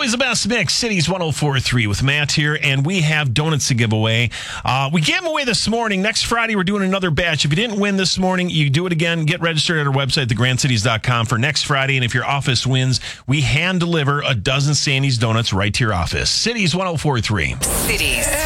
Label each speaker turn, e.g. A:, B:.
A: Always the best mix. Cities 104.3 with Matt here, and we have donuts to give away. We gave them away this morning. Next Friday, we're doing another batch. If you didn't win this morning, you do it again. Get registered at our website, thegrandcities.com, for next Friday. And if your office wins, we hand deliver a dozen Sandy's donuts right to your office. Cities 104.3.
B: Cities